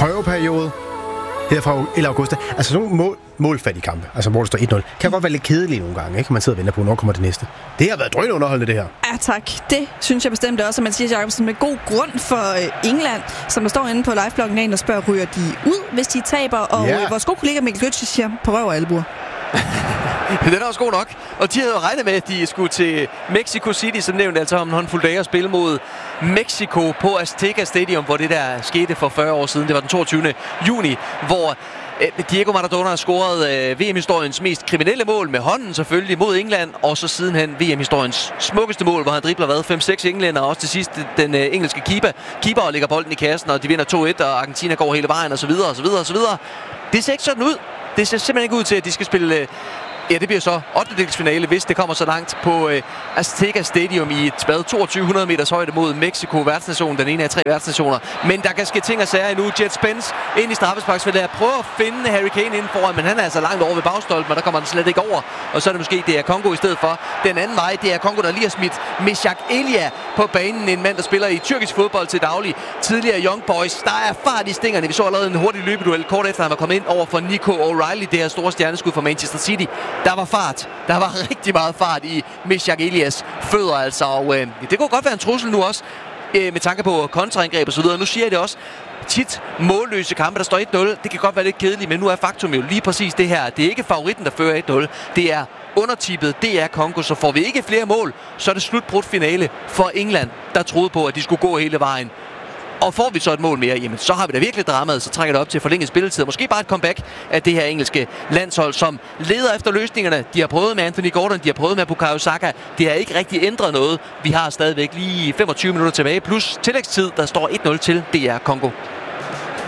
prøveperiode her fra El Augusta. Altså sådan nogle målfattige kampe, altså hvor der står 1-0, kan godt være lidt kedelige nogle gange, ikke? Man sidder og venter på, når kommer det næste. Det har været drønunderholdende, det her. Ja, tak. Det synes jeg bestemt også, og Mathias Jacobsen med god grund for England, som der står inde på livebloggen og spørger, ryger de ud, hvis de taber, og vores gode kollega Mikkel Götze siger, på røv og albuer. Den er også god nok. Og de havde jo regnet med, at de skulle til Mexico City, som nævnt, altså om en håndfuld dage at spille mod Mexico på Azteca Stadium, hvor det der skete for 40 år siden. Det var den 22. juni, hvor Diego Maradona har scoret VM-historiens mest kriminelle mål med hånden selvfølgelig mod England, og så sidenhen VM-historiens smukkeste mål, hvor han dribler 5-6 englænder, og også til sidst den engelske keeper ligger bolden i kassen, og de vinder 2-1, og Argentina går hele vejen, og så videre, og så videre, og så videre. Det ser ikke sådan ud. Det ser simpelthen ikke ud til, at de skal spille... Ja, det bliver så 8-delsfinale, hvis det kommer så langt på Azteca Stadium i et spad 2200 meters højde mod Mexico, værtsnationen, den ene af 3 værtsnationer. Men der kan ske ting og sager endnu. Jet Spence ind i straffesparksfeltet og prøver at finde Harry Kane inden foran, men han er altså langt over ved bagstolpen, og der kommer han slet ikke over. Og så er det måske DR Congo i stedet for. Den anden vej, DR Congo, der lige har smidt Meshak Elia på banen, en mand, der spiller i tyrkisk fodbold til daglig. Tidligere Young Boys. Der er fart i stingerne. Vi så allerede en hurtig løbeduel kort efter han var kommet ind over for Nico O'Reilly, det her store stjerneskud fra Manchester City. Der var fart. Der var rigtig meget fart i Meshak Elias fødder, altså. Og det kunne godt være en trussel nu også, med tanke på kontraangreb og så videre. Nu siger jeg det også. Tit målløse kampe, der står 1-0. Det kan godt være lidt kedeligt, men nu er faktum jo lige præcis det her. Det er ikke favoritten, der fører 1-0. Det er undertippet. Det er Congo. Så får vi ikke flere mål, så er det slutbrudt finale for England, der troede på, at de skulle gå hele vejen. Og får vi så et mål mere, jamen så har vi da virkelig dramaet, så trækker det op til forlænget spilletid. Måske bare et comeback af det her engelske landshold, som leder efter løsningerne. De har prøvet med Anthony Gordon, de har prøvet med Bukayo Saka. Det har ikke rigtig ændret noget. Vi har stadigvæk lige 25 minutter tilbage, plus tillægstid, der står 1-0 til DR Congo.